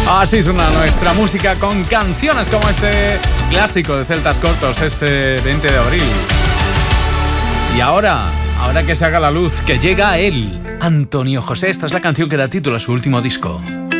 Así suena nuestra música con canciones como este clásico de Celtas Cortos, este 20 de abril. Y ahora que se haga la luz, que llega él, Antonio José. Esta es la canción que da título a su último disco.